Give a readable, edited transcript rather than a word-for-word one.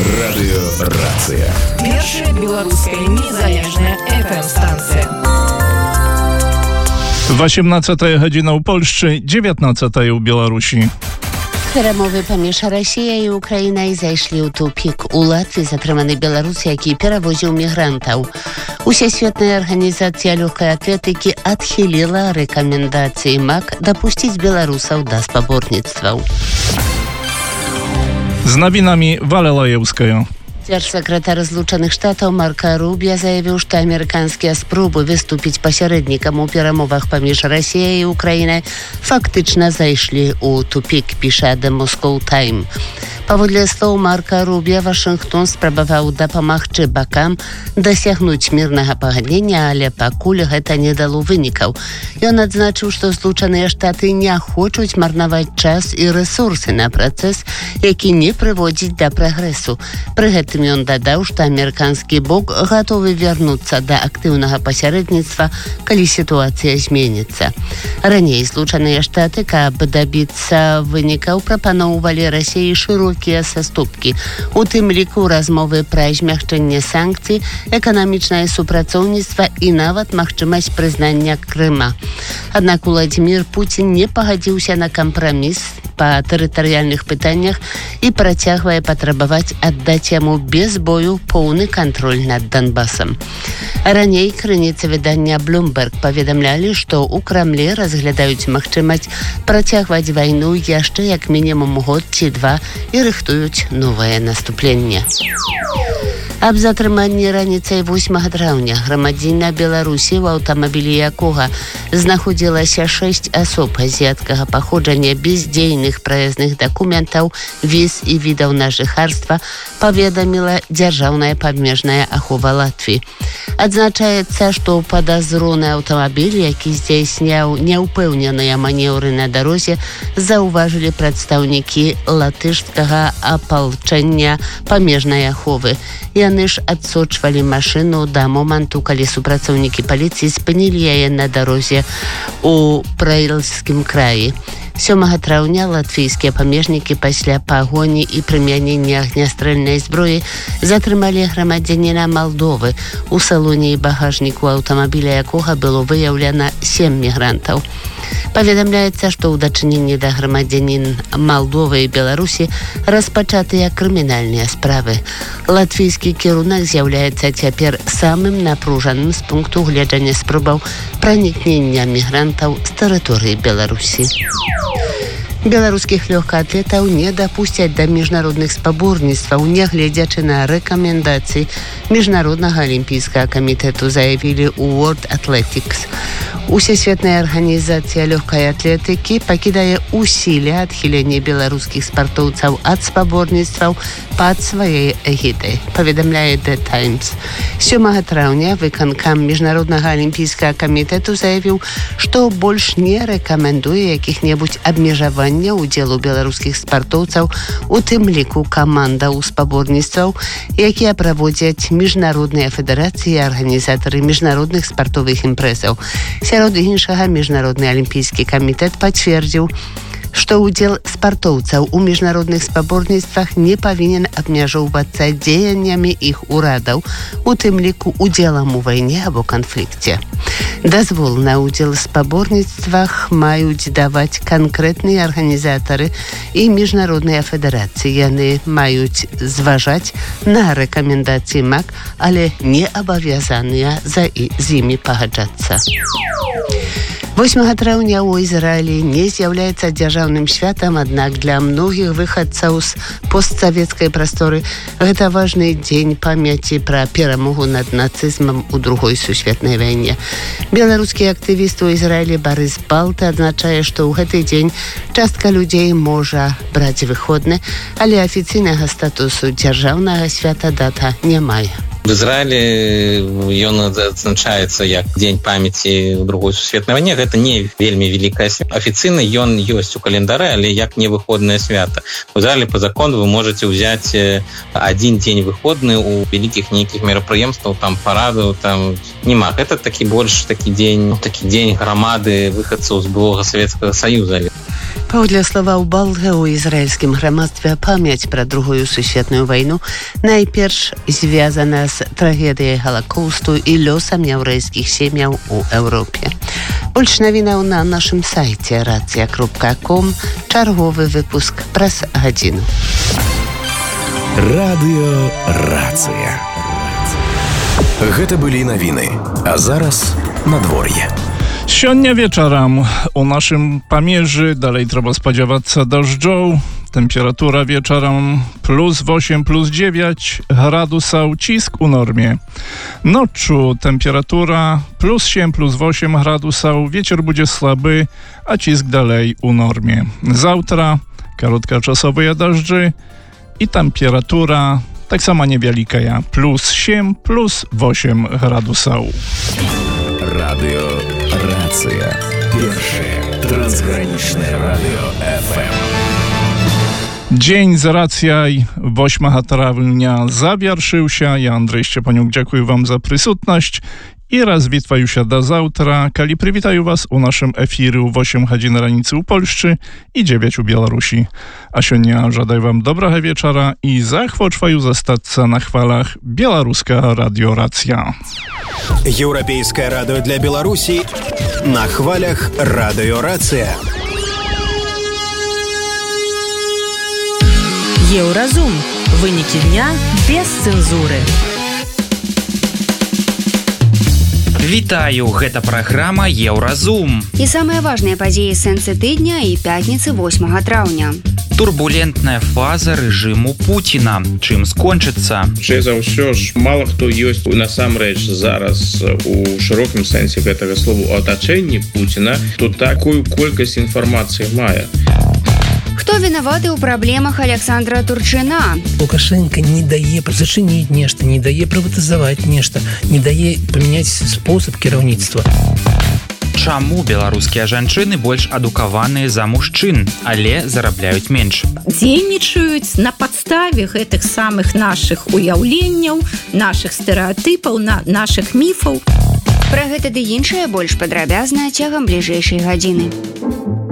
Радыёрацыя. Першая беларуская незалежная FM-станція. 18 гадзіна ў Польшчы, 19 у Беларусі. Перамовы паміж Расіяй і Украінай зайшлі ў тупік. У Латвіі затрыманы беларус, які перавозіў мігрантаў. Усесветная арганізацыя лёгкай атлетыкі адхіліла рэкамендацыі МАК дапусціць беларусаў да спаборніцтваў. З навінамі Валя Лаеўская. Дзяржсакратар Злучаных Штатаў Марка Рубіа заявіў, што амерыканскія спробы выступіць пасярэднікам у перамовах паміж Расіяй і Украінай фактычна зайшлі ў тупік, піша The Moscow Times. Паводле слоў Марка Рубіа, Вашынгтон спрабаваў дапамагчы бакам дасягнуць мірнага пагаднення, але пакуль гэта не дало вынікаў. Ён адзначыў, што Злучаныя Штаты не хочуць марнаваць час і рэсурсы на працэс, які не прыводзіць да прагрэсу. Пры гэтым ён дадаў, што амерыканскі бок гатовы вярнуцца да актыўнага пасярэдніцтва, калі сітуацыя зменіцца. Раней Злучаныя Штаты, каб дабіцца вынікаў, прапаноўвалі Расіі шырокія саступкі, у тым ліку размовы пра змягчэнне санкцый, эканамічнае супрацоўніцтва і нават магчымасць прызнання Крыма. Аднак Уладзімір Пуцін не пагадзіўся на кампраміс па тэрытарыяльных пытаннях і працягвае патрабаваць аддаць яму без бою поўны кантроль над Донбасам. Раней крыніцы выдання Bloomberg паведамлялі, што ў Крамлі разглядаюць магчымасць працягваць вайну яшчэ як мінімум год ці два і рыхтуюць новае наступленне. Аб затрыманні раніцай 8 траўня грамадзяніна Беларусі, у аўтамабілі якога знаходзілася 6 асоб азіяцкага паходжання без дзейных праязных дакументаў, віз і відаў на жыхарства, паведаміла Дзяржаўная памежная ахова Латвіі. Адзначаецца, што падазроны аўтамабіль, які здзяйсняў няўпэўненыя манеўры на дарозе, заўважылі прадстаўнікі латышскага апалчэння памежнай аховы. Яны ж адсочвалі машыну да моманту, калі супрацоўнікі паліцыі спынілі яе на дарозе у Праілскім краі. 7 траўня латвійскія памежнікі пасля пагоні і прымянення агнястрэльнай зброі затрымалі грамадзяніна Малдовы, у салоне і багажніку аўтамабіля якога было выяўлена 7 мігрантаў. Паведамляецца, што ў дачыненні да грамадзянін Малдовы і Беларусі распачатыя крымінальныя справы. Латвійскі кірунак з'яўляецца цяпер самым напружаным з пункту гледжання спробаў пранікнення мігрантаў з тэрыторыі Беларусі. Беларускіх лёгкаатлетаў не дапусцяць да міжнародных спаборніцтваў, нягледзячы на рэкамендацыі Міжнароднага алімпійскага камітэту, заявілі ў World Athletics. Усесветная арганізацыя лёгкай атлетыкі пакідае ўсілля адхілення беларускіх спартоўцаў ад спаборніцтваў пад сваёй эгідай, паведамляе The Times. 7 траўня выканкам Міжнароднага алімпійскага камітэту заявіў, што больш не рэкамендуе якіх-небудзь абмежаванняў удзелу беларускіх спартоўцаў, у тым ліку камандаў спаборніцтваў, якія праводзяць міжнародныя федэрацыі і арганізатары міжнародных спартовых імпрэзаў. Сярод іншага, Міжнародны алімпійскі камітэт пацвердзіў, што ўдзел спартоўцаў у міжнародных спаборніцтвах не павінен абмяжоўвацца дзеяннямі іх урадаў, у тым ліку удзелам у вайне або канфлікце. Дазвол на ўдзел у спаборніцтвах маюць даваць канкрэтныя арганізатары і міжнародныя федэрацыі. Яны маюць зважаць на рэкамендацыі МАК, але не абавязаныя з імі пагаджацца. 8 траўня ў Ізраілі не з'яўляецца дзяржаўным святам, аднак для многіх выхадцаў з постсавецкай прасторы гэта важны дзень памяці пра перамогу над нацызмам у Другой сусветнай вайне. Беларускі актывіст у Ізраілі Барыс Балта адзначае, што ў гэты дзень частка людзей можа браць выходны, але афіцыйнага статусу дзяржаўнага свята дата не мае. В Израиле ён адзначаецца як дзень памяці ў Другой сусветнай вайне. Гэта не вельмі вялікае свята. Афіцыйна ён ёсць у календары, але як не выходнае свята. У Израиле по закону вы можете ўзяць один дзень выходны у вялікіх нейкіх мерапрыемстваў, там парадаў, там нема. Гэта такі больш такі дзень грамады выхадцаў з былога Савецкага Саюза. Паводле словаў Балга, у ізраільскім грамадстве памяць пра Другую сусветную вайну найперш звязана з трагедыяй Галакоўсту і лёсам яўрэйскіх сем'яў у Еўропе. Больш навінаў на нашым сайце racja.com. Чарговы выпуск праз гадзіну. Радыё Рацыя. Гэта былі навіны, а зараз надвор'е. Сёння вечарам у нашym Pamierzy dalej trzeba spodziewać się deszczu. Temperatura wieczorem +8, +9 gradusów, cisk u normie. Noczu temperatura +7, +8 gradusów, wieczór będzie słaby, a cisk dalej u normie. Zawtra krótkoczasowe deszczy i temperatura tak sama niewielka, +7, +8 gradusów. Radio Рацыя. Першае трансгранічнае радыё FM. Dzień z racjaj 8 trawnia zawierszył się. Ja, Andrzej Szczepaniuk, dziękuję wam za присутność i raz witwaju się do zawtra. Kali przywitają was u naszym efiru w 8 godzin ranicy u Polszczy i 9 u Białorusi. A siódnia żadaj wam dobrego wieczora i zachwoczwaju zastаться na chwalach Białoruska Radio Racja. Еўрапейскае радыё для Беларусі на хвалях Радыё Рацыя. Еўразум. Вынікі дня без цэнзуры. Вітаю, гэта праграма Еўразум. І самыя важныя падзеі сэнсы тыдня і пятніцы 8 траўня. Турбулентная фаза рэжыму Пуціна. Чым скончыцца? За ўсё ж мала хто ёсць насамрэч зараз у шырокім сэнсе гэтага слова у атачэнні Пуціна, то такую колькасць інфармацыі мае. Хто вінаваты ў праблемах Александра Турчына? Лукашенко не дае зачыніць нешта, не дае прыватызаваць нешта, не дае памяняць спосаб кіраўніцтва. Чаму беларускія жанчыны больш адукаваныя за мужчын, але зарабляюць менш? Дзейнічаюць на падставе гэтых самых нашых уяўленняў, нашых стэрэатыпаў, нашых міфаў. Пра гэта ды іншае больш падрабязна цягам бліжэйшай гадзіны.